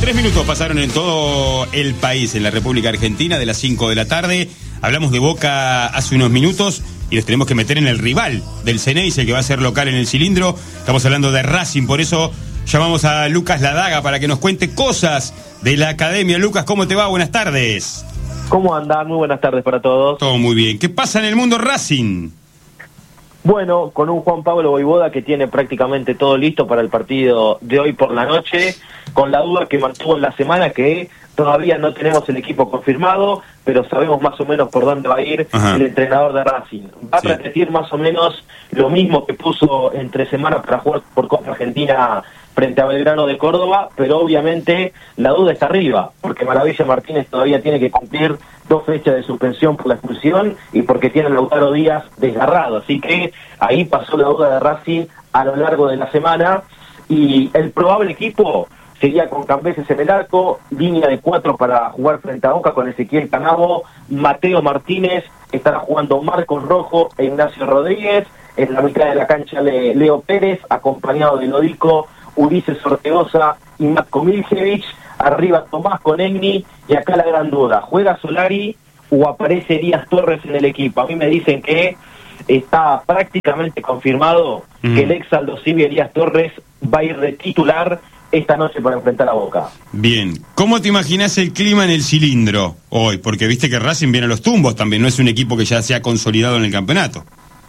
3 minutos pasaron en todo el país, en la República Argentina, de las 5 de la tarde. Hablamos de Boca hace unos minutos y los tenemos que meter en el rival del Ceneice, que va a ser local en el Cilindro. Estamos hablando de Racing, por eso llamamos a Lucas Ladaga para que nos cuente cosas de la academia. Lucas, ¿cómo te va? Buenas tardes. ¿Cómo andan? Muy buenas tardes para todos. Todo muy bien. ¿Qué pasa en el mundo Racing? Bueno, con un Juan Pablo Vojvoda que tiene prácticamente todo listo para el partido de hoy por la noche, con la duda que mantuvo en la semana que todavía no tenemos el equipo confirmado, pero sabemos más o menos por dónde va a ir el entrenador de Racing. Va a repetir más o menos lo mismo que puso entre semanas para jugar por Copa Argentina frente a Belgrano de Córdoba, pero obviamente la duda está arriba, porque Maravilla Martínez todavía tiene que cumplir 2 fechas de suspensión por la expulsión y porque tiene a Lautaro Díaz desgarrado, así que ahí pasó la duda de Racing a lo largo de la semana, y el probable equipo sería con Cambeses en el arco, línea de 4 para jugar frente a Boca con Ezequiel Canavo, Mateo Martínez, estará jugando Marcos Rojo e Ignacio Rodríguez, en la mitad de la cancha Leo Pérez, acompañado de Lodico, Ulises Ortegoza y Matko Miljevic, arriba Tomás Conegni, y acá la gran duda, ¿juega Solari o aparece Díaz Torres en el equipo? A mí me dicen que está prácticamente confirmado que el ex Aldo Civi, Díaz Torres, va a ir de titular esta noche para enfrentar a Boca. Bien, ¿cómo te imaginas el clima en el Cilindro hoy? Porque viste que Racing viene a los tumbos también, no es un equipo que ya se ha consolidado en el campeonato.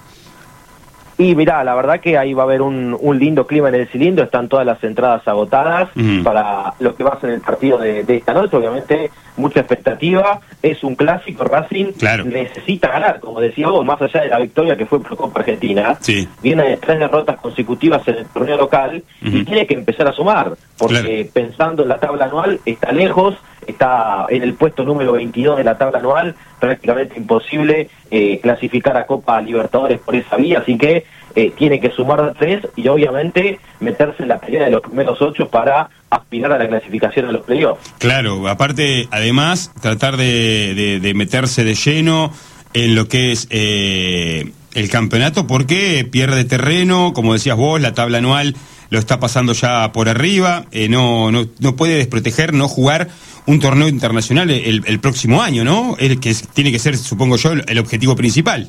Y mirá, la verdad que ahí va a haber un lindo clima en el Cilindro, están todas las entradas agotadas para lo que va a ser el partido de esta noche, obviamente mucha expectativa, es un clásico, Racing necesita ganar, como decía vos, más allá de la victoria que fue por Copa Argentina, viene de 3 derrotas consecutivas en el torneo local y tiene que empezar a sumar, porque pensando en la tabla anual está lejos, está en el puesto número 22 de la tabla anual, prácticamente imposible clasificar a Copa Libertadores por esa vía, así que tiene que sumar de 3 y obviamente meterse en la pelea de los primeros 8 para aspirar a la clasificación a los playoffs. Claro, aparte, además, tratar de meterse de lleno en lo que es el campeonato, porque pierde terreno, como decías vos, la tabla anual lo está pasando ya por arriba, no puede desproteger, no jugar un torneo internacional el próximo año, ¿no? Tiene que ser, supongo yo, el objetivo principal.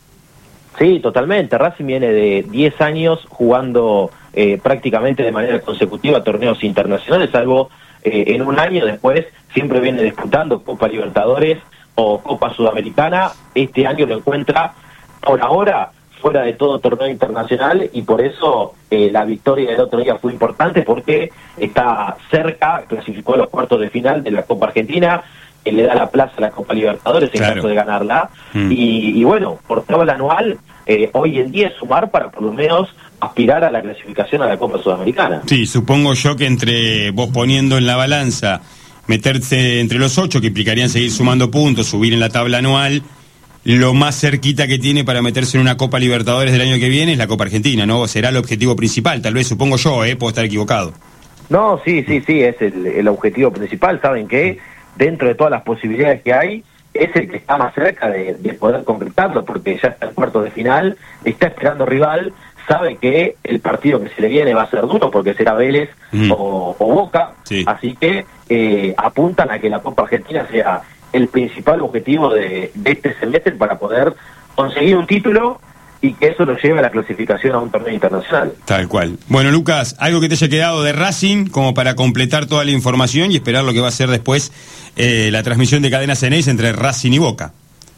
Sí, totalmente. Racing viene de 10 años jugando prácticamente de manera consecutiva torneos internacionales, salvo en un año después siempre viene disputando Copa Libertadores o Copa Sudamericana. Este año lo encuentra por ahora fuera de todo torneo internacional y por eso la victoria del otro día fue importante, porque está cerca, clasificó a los cuartos de final de la Copa Argentina, le da la plaza a la Copa Libertadores en caso de ganarla, y bueno, por tabla anual hoy en día es sumar para por lo menos aspirar a la clasificación a la Copa Sudamericana. Sí, supongo yo que entre vos poniendo en la balanza meterse entre los 8, que implicarían seguir sumando puntos, subir en la tabla anual, lo más cerquita que tiene para meterse en una Copa Libertadores del año que viene es la Copa Argentina, ¿no? Será el objetivo principal, tal vez, supongo yo, puedo estar equivocado. No, sí, es el objetivo principal. ¿Saben qué? Dentro de todas las posibilidades que hay, es el que está más cerca de poder concretarlo, porque ya está en cuartos de final, está esperando rival, sabe que el partido que se le viene va a ser duro, porque será Vélez o Boca, así que apuntan a que la Copa Argentina sea el principal objetivo de este semestre para poder conseguir un título y que eso lo lleve a la clasificación a un torneo internacional. Tal cual. Bueno, Lucas, algo que te haya quedado de Racing como para completar toda la información y esperar lo que va a ser después la transmisión de Cadena Ceneice entre Racing y Boca.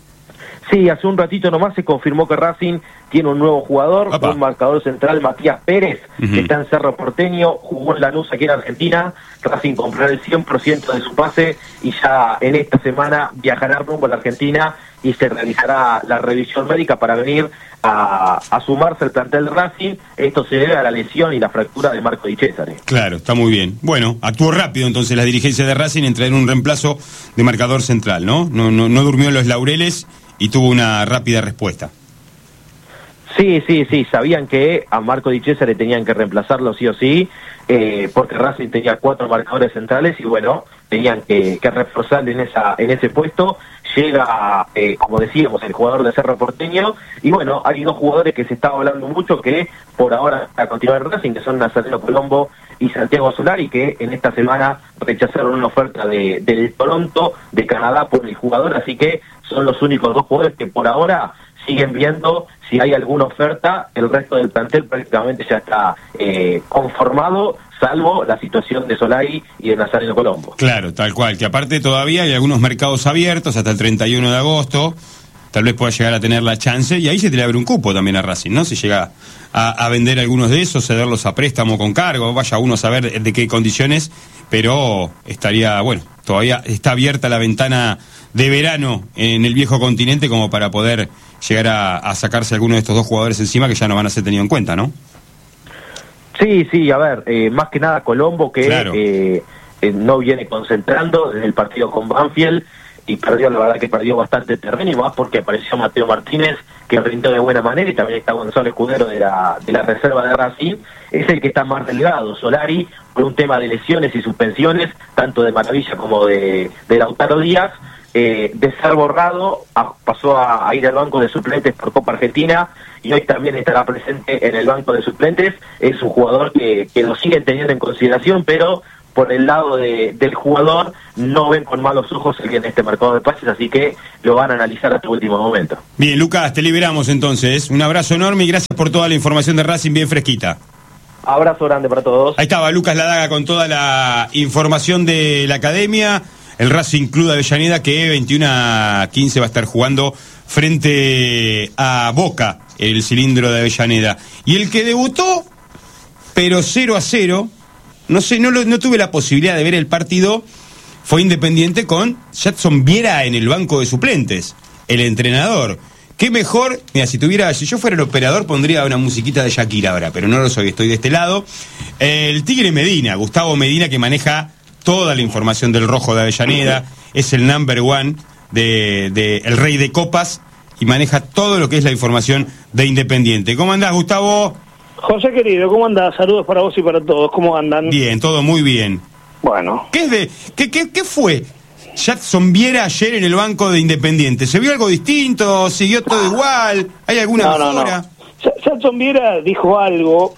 Sí, hace un ratito nomás se confirmó que Racing tiene un nuevo jugador, un marcador central, Matías Pérez, que está en Cerro Porteño, jugó en Lanús aquí en Argentina. Racing comprará el 100% de su pase y ya en esta semana viajará rumbo a la Argentina y se realizará la revisión médica para venir a sumarse al plantel de Racing. Esto se debe a la lesión y la fractura de Marco Di Cesare. Claro, está muy bien. Bueno, actuó rápido entonces la dirigencia de Racing en traer un reemplazo de marcador central, ¿no? No durmió en los laureles y tuvo una rápida respuesta. Sí, sabían que a Marco Di Cesare tenían que reemplazarlo sí o sí, porque Racing tenía 4 marcadores centrales y bueno, tenían que reforzar en ese puesto. llega, como decíamos, el jugador de Cerro Porteño, y bueno, hay dos jugadores que se está hablando mucho que por ahora a continuar en Racing, que son Nazareno Colombo y Santiago Solari, que en esta semana rechazaron una oferta del Toronto, de Canadá, por el jugador, así que son los únicos dos jugadores que por ahora siguen viendo si hay alguna oferta. El resto del plantel prácticamente ya está conformado, salvo la situación de Solari y de Nazareno Colombo. Claro, tal cual, que aparte todavía hay algunos mercados abiertos hasta el 31 de agosto, tal vez pueda llegar a tener la chance, y ahí se te le abre un cupo también a Racing, ¿no? Si llega a vender algunos de esos, cederlos a préstamo con cargo, vaya uno a saber de qué condiciones, pero estaría, bueno, todavía está abierta la ventana de verano en el viejo continente como para poder llegar a sacarse alguno de estos dos jugadores encima que ya no van a ser tenidos en cuenta, ¿no? Sí, a ver, más que nada Colombo, que claro, no viene concentrando desde el partido con Banfield, y perdió, la verdad que perdió bastante terreno, y más porque apareció Mateo Martínez, que rindió de buena manera, y también está Gonzalo Escudero de la reserva de Racing, es el que está más delgado. Solari, por un tema de lesiones y suspensiones, tanto de Maravilla como de Lautaro Díaz, de ser borrado, pasó a ir al banco de suplentes por Copa Argentina, y hoy también estará presente en el banco de suplentes. Es un jugador que lo siguen teniendo en consideración, pero por el lado del jugador no ven con malos ojos el que en este mercado de pases, así que lo van a analizar hasta el último momento. Bien, Lucas, te liberamos entonces. Un abrazo enorme y gracias por toda la información de Racing bien fresquita. Abrazo grande para todos. Ahí estaba Lucas Ladaga con toda la información de la academia. El Racing Club de Avellaneda, que 21-15 va a estar jugando frente a Boca, el Cilindro de Avellaneda. Y el que debutó, pero 0-0, no sé, no tuve la posibilidad de ver el partido, fue Independiente con Jadson Viera en el banco de suplentes, el entrenador. Qué mejor, mira, si yo fuera el operador pondría una musiquita de Shakira ahora, pero no lo soy, estoy de este lado. El Tigre Medina, Gustavo Medina, que maneja toda la información del Rojo de Avellaneda, es el number one de el Rey de Copas y maneja todo lo que es la información de Independiente. ¿Cómo andás, Gustavo? José querido, ¿cómo andás? Saludos para vos y para todos, ¿cómo andan? Bien, todo muy bien. Bueno. ¿Qué fue Jadson Viera ayer en el banco de Independiente? ¿Se vio algo distinto? ¿Siguió todo igual? ¿Hay alguna mejora? No. Jadson Viera dijo algo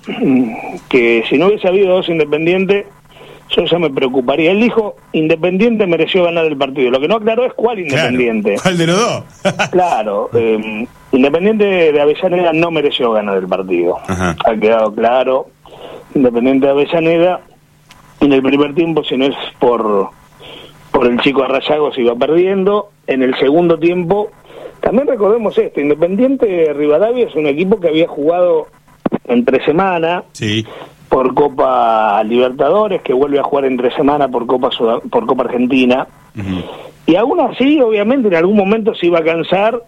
que si no hubiese habido dos Independiente, yo ya me preocuparía. Él dijo, Independiente mereció ganar el partido. Lo que no aclaró es cuál Independiente. Claro, ¿cuál de los dos? Claro, Independiente de Avellaneda no mereció ganar el partido. Ajá. Ha quedado claro. Independiente de Avellaneda, en el primer tiempo, si no es por el chico Arrayago, se iba perdiendo. En el segundo tiempo, también recordemos esto, Independiente de Rivadavia es un equipo que había jugado entre semana, sí, por Copa Libertadores, que vuelve a jugar entre semana por Copa Argentina. Uh-huh. Y aún así, obviamente, en algún momento se iba a cansar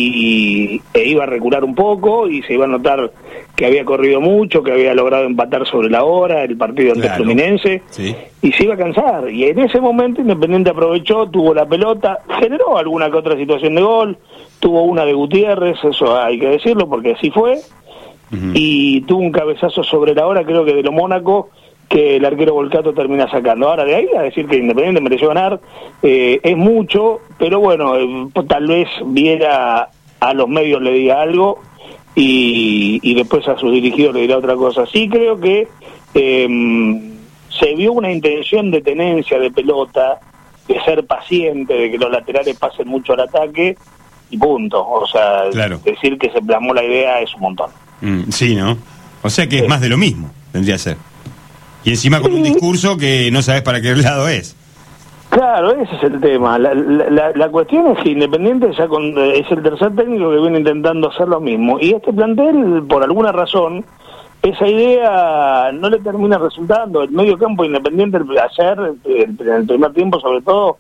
e iba a recular un poco, y se iba a notar que había corrido mucho, que había logrado empatar sobre la hora el partido ante Fluminense, sí, y se iba a cansar. Y en ese momento Independiente aprovechó, tuvo la pelota, generó alguna que otra situación de gol, tuvo una de Gutiérrez, eso hay que decirlo porque así fue, uh-huh, y tuvo un cabezazo sobre la hora, creo que de lo Mónaco, que el arquero Volcato termina sacando. Ahora, de ahí a decir que Independiente mereció ganar, es mucho, pero bueno, tal vez Viera a los medios le diga algo y después a sus dirigidos le dirá otra cosa. Sí creo que se vio una intención de tenencia de pelota, de ser paciente, de que los laterales pasen mucho al ataque, y punto. O sea, claro, decir que se plasmó la idea es un montón. Sí, ¿no? O sea que es más de lo mismo, tendría que ser. Y encima con un discurso que no sabes para qué lado es. Claro, ese es el tema. La cuestión es que Independiente ya es el tercer técnico que viene intentando hacer lo mismo. Y este plantel, por alguna razón, esa idea no le termina resultando. El medio campo Independiente ayer, en el primer tiempo sobre todo,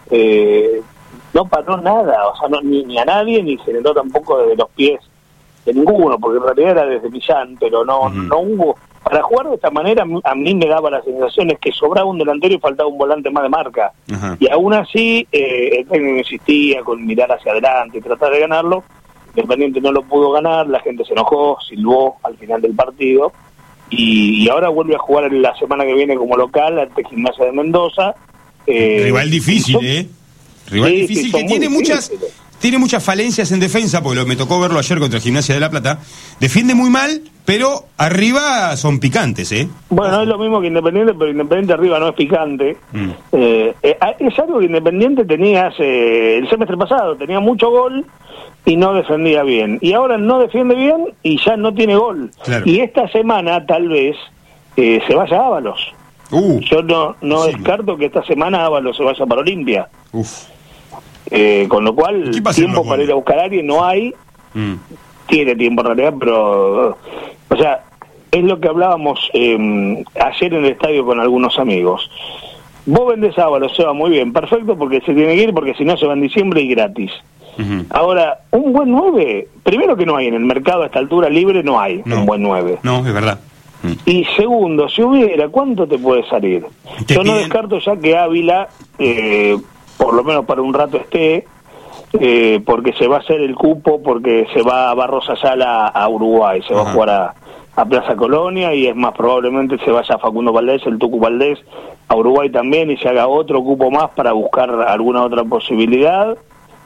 no paró nada. O sea, ni a nadie, ni generó tampoco desde los pies de ninguno, porque en realidad era desde Millán, pero no hubo. Para jugar de esta manera, a mí me daba la sensación es que sobraba un delantero y faltaba un volante más de marca. Ajá. Y aún así, el técnico insistía con mirar hacia adelante y tratar de ganarlo. Independiente no lo pudo ganar, la gente se enojó, silbó al final del partido. Y ahora vuelve a jugar la semana que viene como local ante Gimnasia de Mendoza. Rival difícil, Rival difícil que tiene muchas falencias en defensa, porque me tocó verlo ayer contra el Gimnasia de La Plata. Defiende muy mal, pero arriba son picantes, ¿eh? Bueno, es lo mismo que Independiente, pero Independiente arriba no es picante. Es algo que Independiente tenía el semestre pasado, tenía mucho gol y no defendía bien. Y ahora no defiende bien y ya no tiene gol. Claro. Y esta semana tal vez se vaya a Ábalos. Yo no descarto que esta semana Ábalos se vaya para Olimpia. Con lo cual, tiempo para ir a buscar a alguien no hay. Tiene tiempo en realidad, pero... O sea, es lo que hablábamos ayer en el estadio con algunos amigos. Vos vendés a Ábalos, se va muy bien, perfecto, porque se tiene que ir, porque si no se va en diciembre y gratis. Ahora, un buen 9, primero que no hay en el mercado a esta altura libre, no hay un buen 9. No, es verdad. Y segundo, si hubiera, ¿cuánto te puede salir? Yo no descarto ya que Ávila, por lo menos para un rato esté, porque se va a hacer el cupo, porque se va a Barros Ayala a Uruguay, se va a jugar a Plaza Colonia, y es más probablemente se vaya a Facundo Valdés, el Tucu Valdés, a Uruguay también, y se haga otro cupo más para buscar alguna otra posibilidad.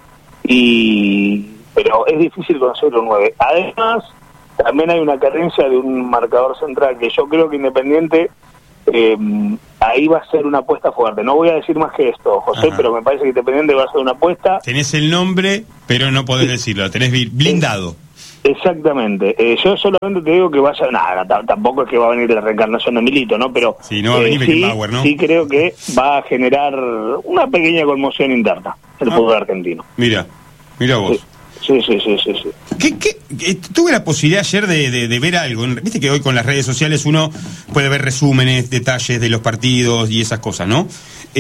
Pero es difícil conseguir un 9. Además, también hay una carencia de un marcador central, que yo creo que Independiente ahí va a ser una apuesta fuerte. No voy a decir más que esto, José, pero me parece que Independiente va a ser una apuesta. Tenés el nombre, pero no podés decirlo, lo tenés blindado. Exactamente. Yo solamente te digo que vaya... Nada, tampoco es que va a venir la reencarnación de Milito, ¿no? Pero sí, no va a venir Beckenbauer, ¿no? Sí creo que va a generar una pequeña conmoción interna el fútbol argentino. Mira vos. Sí. Tuve la posibilidad ayer de ver algo. Viste que hoy con las redes sociales uno puede ver resúmenes, detalles de los partidos y esas cosas, ¿no?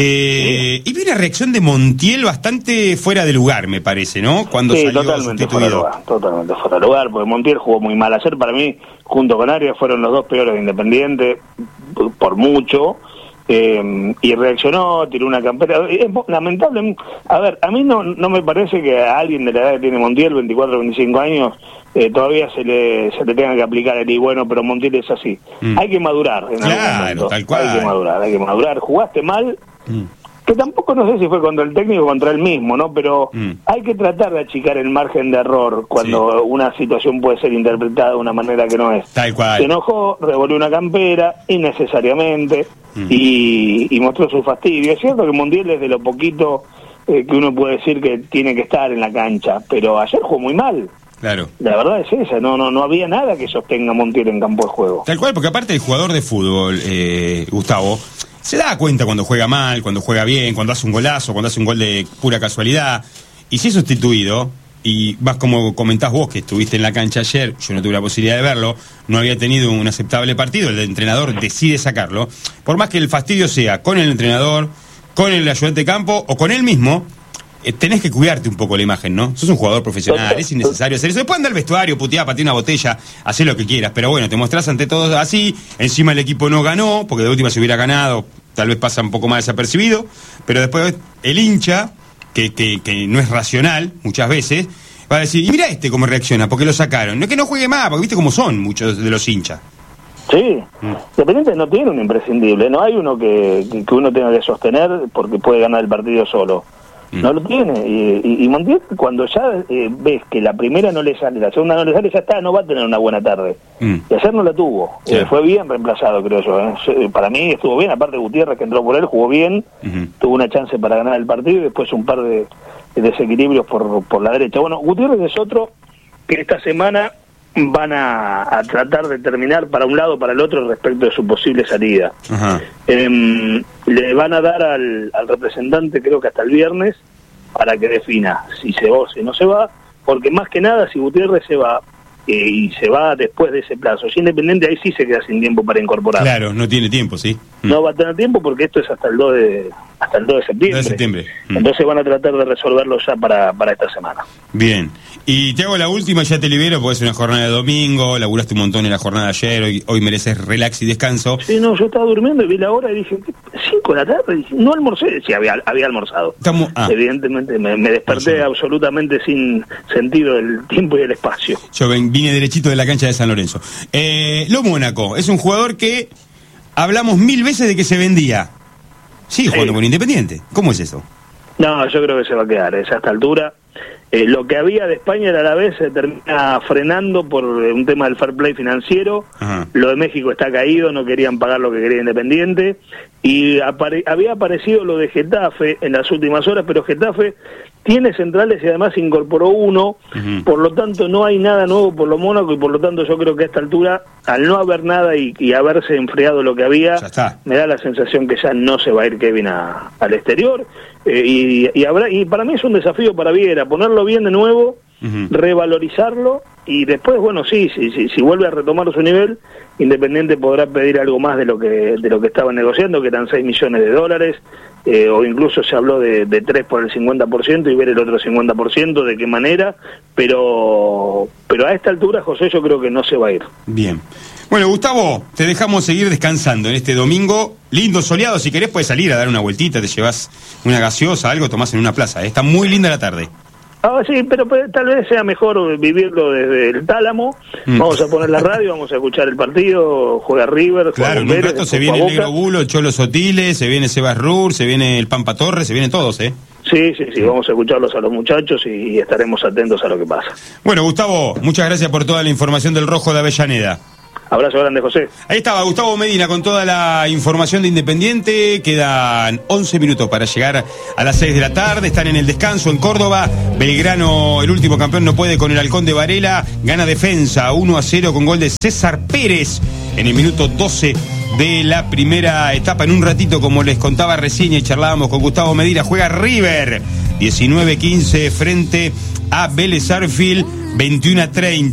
Y vi una reacción de Montiel bastante fuera de lugar, me parece, ¿no? Cuando salió totalmente fuera de lugar, porque Montiel jugó muy mal ayer. Para mí, junto con Arias, fueron los dos peores de Independiente, por mucho. Y reaccionó, tiró una campera. Es lamentable. A ver, a mí no me parece que a alguien de la edad que tiene Montiel, 24 o 25 años, todavía se le tenga que aplicar el y bueno, pero Montiel es así. Hay que madurar en algún momento. Tal cual. Hay que madurar. Jugaste mal, que tampoco no sé si fue contra el técnico o contra él mismo, ¿no? Pero hay que tratar de achicar el margen de error cuando una situación puede ser interpretada de una manera que no es. Tal cual. Se enojó, revolvió una campera innecesariamente y mostró su fastidio. Es cierto que Montiel es de lo poquito que uno puede decir que tiene que estar en la cancha, pero ayer jugó muy mal. Claro. La verdad es esa, no había nada que sostenga a Montiel en campo de juego. Tal cual, porque aparte el jugador de fútbol, Gustavo, se da cuenta cuando juega mal, cuando juega bien, cuando hace un golazo, cuando hace un gol de pura casualidad. Y si es sustituido, y vas como comentás vos, que estuviste en la cancha ayer, yo no tuve la posibilidad de verlo, no había tenido un aceptable partido, el entrenador decide sacarlo, por más que el fastidio sea con el entrenador, con el ayudante de campo o con él mismo, tenés que cuidarte un poco la imagen, ¿no? Sos un jugador profesional, es innecesario hacer eso. Después anda al vestuario, putear, patear una botella, hacer lo que quieras, pero bueno, te mostrás ante todos así, encima el equipo no ganó, porque de última si hubiera ganado, tal vez pasa un poco más desapercibido, pero después el hincha, que no es racional, muchas veces, va a decir, y mira cómo reacciona, porque lo sacaron. No es que no juegue más, porque viste cómo son muchos de los hinchas. Sí, Independiente no tiene un imprescindible, no hay uno que uno tenga que sostener porque puede ganar el partido solo. No lo tiene, y Montiel cuando ya ves que la primera no le sale, la segunda no le sale, ya está, no va a tener una buena tarde. Y ayer no la tuvo, fue bien reemplazado, creo yo. Para mí estuvo bien, aparte Gutiérrez que entró por él, jugó bien, tuvo una chance para ganar el partido y después un par de desequilibrios por la derecha. Bueno, Gutiérrez es otro que esta semana van a tratar de terminar para un lado o para el otro respecto de su posible salida. Le van a dar al representante, creo que hasta el viernes, para que defina si se va o si no se va, porque más que nada si Gutiérrez se va y se va después de ese plazo, si Independiente ahí sí se queda sin tiempo para incorporar. Claro, no tiene tiempo, sí. No va a tener tiempo porque esto es hasta el 2 de septiembre. 2 de septiembre. Entonces van a tratar de resolverlo ya para esta semana. Bien. Y te hago la última, ya te libero, porque es una jornada de domingo, laburaste un montón en la jornada de ayer, hoy mereces relax y descanso. Sí, no, yo estaba durmiendo y vi la hora y dije, 5 de la tarde, dije, no almorcé, sí, había almorzado. Evidentemente me desperté absolutamente sin sentido del tiempo y del espacio. Yo vine derechito de la cancha de San Lorenzo. Lo Mónaco, es un jugador que hablamos 1000 veces de que se vendía. Sigue jugando con Independiente. ¿Cómo es eso? No, yo creo que se va a quedar a esta altura. Lo que había de España a la vez se termina frenando por un tema del fair play financiero. Ajá. Lo de México está caído, no querían pagar lo que quería Independiente. Y había aparecido lo de Getafe en las últimas horas, pero Getafe tiene centrales y además incorporó uno, por lo tanto no hay nada nuevo por lo Mónaco, y por lo tanto yo creo que a esta altura, al no haber nada y haberse enfriado lo que había, me da la sensación que ya no se va a ir Kevin al exterior, y para mí es un desafío para Viera, ponerlo bien de nuevo, revalorizarlo, y después, bueno, si vuelve a retomar su nivel, Independiente podrá pedir algo más de lo que estaban negociando, que eran $6 millones, o incluso se habló de 3 por el 50% y ver el otro 50%, de qué manera, pero a esta altura, José, yo creo que no se va a ir. Bien. Bueno, Gustavo, te dejamos seguir descansando en este domingo, lindo, soleado. Si querés puedes salir a dar una vueltita, te llevas una gaseosa, algo, tomás en una plaza. Está muy linda la tarde. Sí, pero tal vez sea mejor vivirlo desde el Tálamo. Vamos a poner la radio, vamos a escuchar el partido, juega River. Claro, en un rato se viene el Negro Bulo, el Cholo Sotiles, se viene Sebas Rur, se viene el Pampa Torres, se vienen todos, Sí, vamos a escucharlos a los muchachos y estaremos atentos a lo que pasa. Bueno, Gustavo, muchas gracias por toda la información del Rojo de Avellaneda. Abrazo grande, José. Ahí estaba Gustavo Medina con toda la información de Independiente. Quedan 11 minutos para llegar a las 6 de la tarde. Están en el descanso en Córdoba. Belgrano, el último campeón, no puede con el Halcón de Varela. Gana Defensa 1-0 con gol de César Pérez en el minuto 12 de la primera etapa. En un ratito, como les contaba recién y charlábamos con Gustavo Medina, juega River 19-15 frente a Vélez Sarsfield 21-30.